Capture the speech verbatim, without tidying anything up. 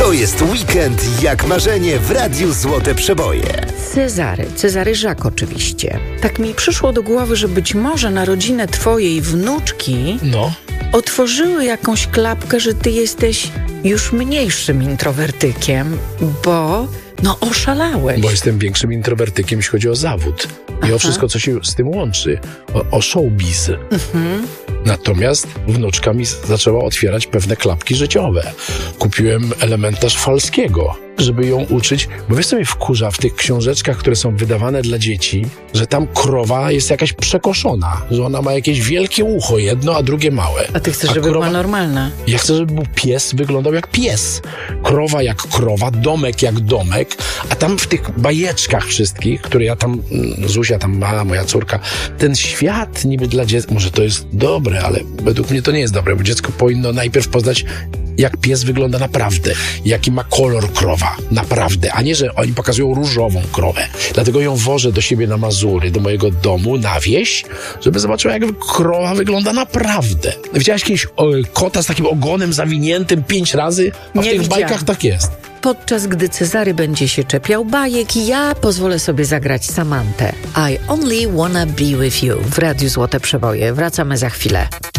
To jest weekend jak marzenie w Radiu Złote Przeboje. Cezary, Cezary Żak oczywiście. Tak mi przyszło do głowy, że być może na rodzinę twojej wnuczki No. otworzyły jakąś klapkę, że ty jesteś już mniejszym introwertykiem, bo no oszalałeś. Bo jestem większym introwertykiem, jeśli chodzi o zawód. I Aha. o wszystko, co się z tym łączy. O, o showbiz. Mhm. Natomiast wnuczka mi zaczęła otwierać pewne klapki życiowe. Kupiłem elementarz Falskiego, żeby ją uczyć, bo wiesz co mnie wkurza w tych książeczkach, które są wydawane dla dzieci, że tam krowa jest jakaś przekoszona, że ona ma jakieś wielkie ucho jedno, a drugie małe. A ty chcesz, A żeby krowa- była normalna. Ja chcę, żeby był pies, wyglądał jak pies. Krowa jak krowa, domek jak domek, a tam w tych bajeczkach wszystkich, które ja tam, mm, Zuzia tam ma, moja córka, ten świat niby dla dziecka, może to jest dobre, ale według mnie to nie jest dobre, bo dziecko powinno najpierw poznać, jak pies wygląda naprawdę, jaki ma kolor krowa, naprawdę, a nie, że oni pokazują różową krowę. Dlatego ją wożę do siebie na Mazury, do mojego domu, na wieś, żeby zobaczyła, jak krowa wygląda naprawdę. Widziałaś kiedyś o, kota z takim ogonem zawiniętym pięć razy? A w Nie tych widziałam. bajkach tak jest. Podczas gdy Cezary będzie się czepiał bajek, ja pozwolę sobie zagrać Samantę. I only wanna be with you w Radiu Złote Przeboje. Wracamy za chwilę.